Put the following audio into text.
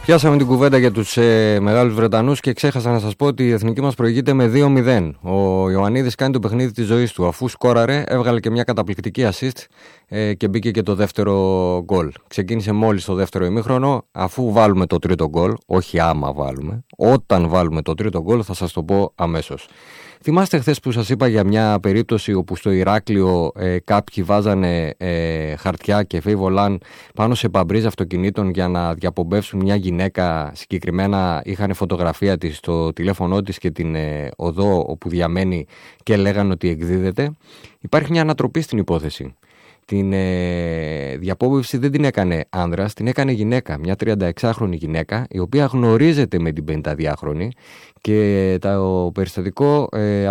Πιάσαμε την κουβέντα για τους μεγάλους Βρετανούς και ξέχασα να σας πω ότι η εθνική μας προηγείται με 2-0. Ο Ιωαννίδης κάνει το παιχνίδι της ζωής του. Αφού σκόραρε, έβγαλε και μια καταπληκτική assist και μπήκε και το δεύτερο γκολ. Ξεκίνησε μόλις το δεύτερο ημίχρονο. Αφού βάλουμε το τρίτο γκολ, όχι άμα βάλουμε, όταν βάλουμε το τρίτο γκολ θα σας το πω αμέσως. Θυμάστε χθες που σας είπα για μια περίπτωση όπου στο Ηράκλειο κάποιοι βάζανε χαρτιά και φέιβολαν πάνω σε παμπρίζ αυτοκινήτων για να διαπομπεύσουν μια γυναίκα. Συγκεκριμένα είχαν φωτογραφία της στο τηλέφωνό της και την οδό όπου διαμένει και λέγανε ότι εκδίδεται. Υπάρχει μια ανατροπή στην υπόθεση. Την διαπόμπευση δεν την έκανε άνδρας, την έκανε γυναίκα, μια 36χρονη γυναίκα, η οποία γνωρίζεται με την 52χρονη και το περιστατικό